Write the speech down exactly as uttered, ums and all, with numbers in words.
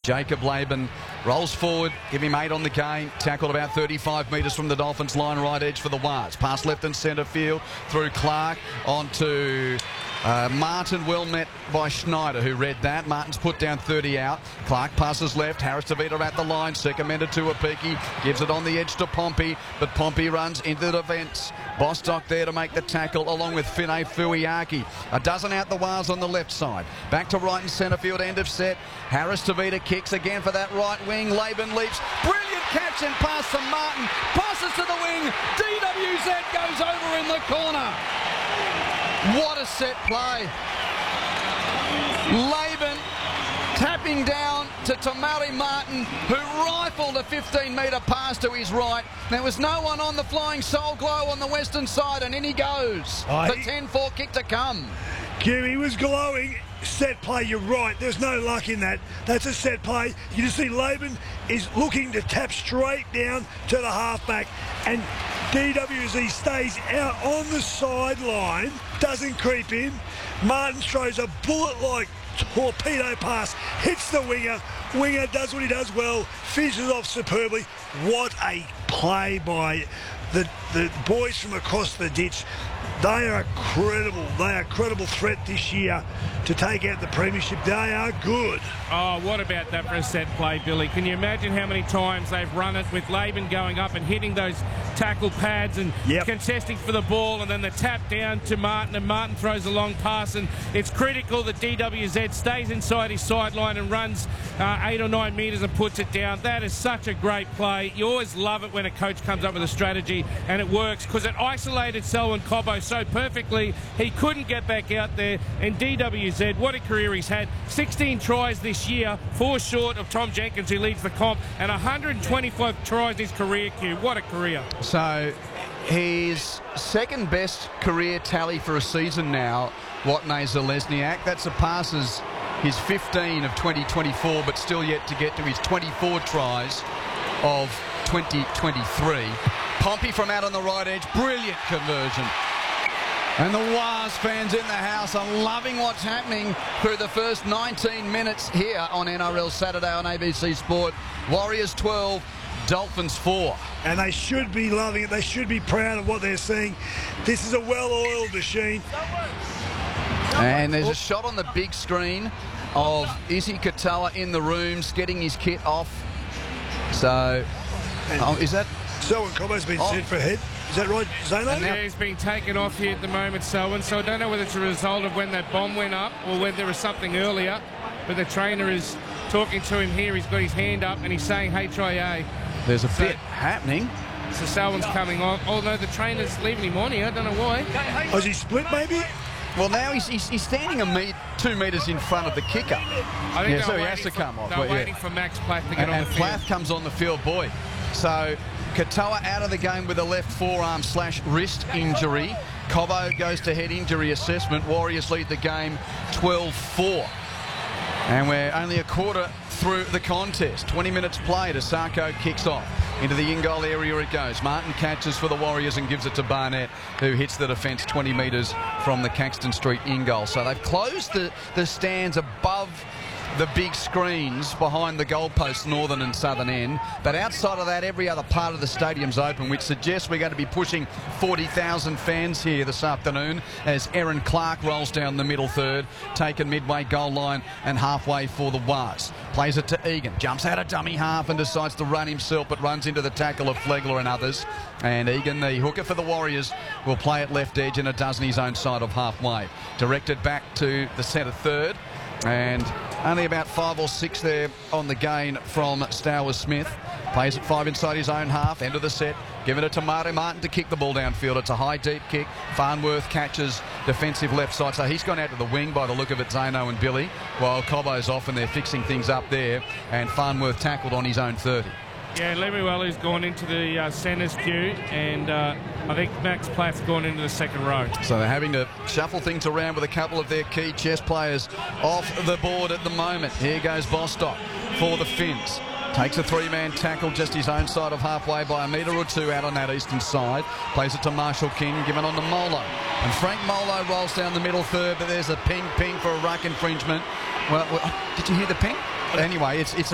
Jacob Laban rolls forward, give him eight on the game, tackled about thirty-five metres from the Dolphins line, right edge for the Wars. Pass left and centre field through Clark onto uh, Martin, well met by Schneider, who read that. Martin's put down thirty out. Clark passes left, Harris Tavita at the line, Secamenda to Apiki, gives it on the edge to Pompey, but Pompey runs into the defence. Bostock there to make the tackle, along with Finay Fuiaki. A dozen out the Wars on the left side. Back to right and centre field, end of set. Harris Tavita kicks again for that right wing. Laban leaps. Brilliant catch and pass from Martin. Passes to the wing. D W Z goes over in the corner. What a set play. Laban tapping down to Tamari Martin, who rifled a fifteen metre pass to his right. There was no one on the Flying Soul Glow on the western side, and in he goes. Oh, the he... ten four kick to come. Kim, he was glowing. Set play, you're right. There's no luck in that. That's a set play. You just see Laban is looking to tap straight down to the halfback, and D W Z stays out on the sideline, doesn't creep in. Martin throws a bullet-like torpedo pass, hits the winger. Winger does what he does well, finishes off superbly. What a play by the, the boys from across the ditch. They are credible. They are a credible threat this year to take out the premiership. They are good. Oh, what about that for a set play, Billy? Can you imagine how many times they've run it with Laban going up and hitting those tackle pads and yep. contesting for the ball, and then the tap down to Martin, and Martin throws a long pass, and it's critical that D W Z stays inside his sideline and runs uh, eight or nine metres and puts it down. That is such a great play. You always love it when a coach comes up with a strategy and it works, because it isolated Selwyn Cobbo so perfectly. He couldn't get back out there, and D W Z, what a career he's had. sixteen tries this year, four short of Tom Jenkins, who leads the comp, and one hundred twenty-five tries in his career, Q. What a career. So his second best career tally for a season now, Watney Zalesniak. That surpasses his fifteen of twenty twenty-four, but still yet to get to his twenty-four tries of twenty twenty-three. Pompey from out on the right edge, brilliant conversion. And the Wars fans in the house are loving what's happening through the first nineteen minutes here on N R L Saturday on A B C Sport. Warriors twelve, Dolphins four. And they should be loving it. They should be proud of what they're seeing. This is a well-oiled machine. And there's a shot on the big screen of Izzy Katoa in the rooms getting his kit off. So, oh, is that... Selwyn Cobbo's been oh. sent for a head. Is that right, Zano? Yeah, he's being taken off here at the moment, Selwyn. So I don't know whether it's a result of when that bomb went up or whether there was something earlier. But the trainer is talking to him here. He's got his hand up and he's saying H I A. There's a so, bit happening. So Selwyn's coming on. Although the trainer's leaving him on here. I don't know why. Oh, is he split, maybe? Well, now he's, he's, he's standing a meet, two metres in front of the kicker. I think yeah, so he has to for, come off. They're but, waiting yeah. for Max Plath to get and, on and the field. Plath comes on the field, boy. So Katoa out of the game with a left forearm slash wrist injury. Cobbo goes to head injury assessment. Warriors lead the game twelve four. And we're only a quarter through the contest. twenty minutes played as Sarko kicks off. Into the in-goal area it goes. Martin catches for the Warriors and gives it to Barnett, who hits the defence twenty metres from the Caxton Street in-goal. So they've closed the, the stands above the big screens behind the goalposts, northern and southern end. But outside of that, every other part of the stadium's open, which suggests we're going to be pushing forty thousand fans here this afternoon as Aaron Clark rolls down the middle third, taken midway goal line and halfway for the Wars. Plays it to Egan, jumps out of dummy half and decides to run himself, but runs into the tackle of Flegler and others. And Egan, the hooker for the Warriors, will play at left edge and it does in his own side of halfway. Directed back to the centre third. And only about five or six there on the gain from Stowers Smith. Plays it five inside his own half, end of the set. Giving it to Marty Martin to kick the ball downfield. It's a high, deep kick. Farnworth catches defensive left side. So he's gone out to the wing by the look of it, Zano and Billy, while Cobbo's off and they're fixing things up there. And Farnworth tackled on his own thirty. Yeah, Lemuelu's gone into the uh, centres queue, and uh, I think Max Plath's gone into the second row. So they're having to shuffle things around with a couple of their key chess players off the board at the moment. Here goes Bostock for the Finns. Takes a three-man tackle just his own side of halfway by a metre or two out on that eastern side. Plays it to Marshall King, given on to Molo. And Frank Molo rolls down the middle third, but there's a ping-ping for a ruck infringement. Well, well, did you hear the ping? Anyway, it's it's